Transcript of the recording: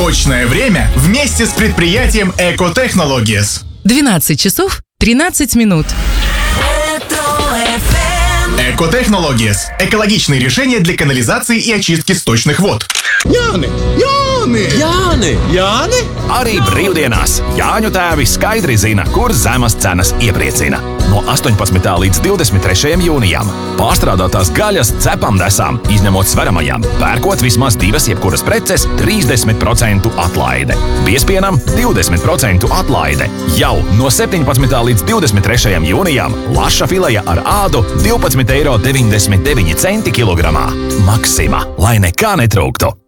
Точное время вместе с предприятием Экотехнологиес. 12 часов 13 минут. Экотехнологиес. Экологичные решения для канализации и очистки сточных вод. Jāni! Arī brīvdienās Jāņu tēvi skaidri zina, kur zemas cenas iepriecina. No 18. līdz 23. jūnijam pārstrādātās gaļas cepam desām, izņemot sveramajām. Pērkot vismaz 2 jebkuras preces, 30% atlaide. Biespienam 20% atlaide. Jau no 17. līdz 23. jūnijam laša fileja ar ādu 12,99 € kilogramā. Maksima, lai nekā netrūktu!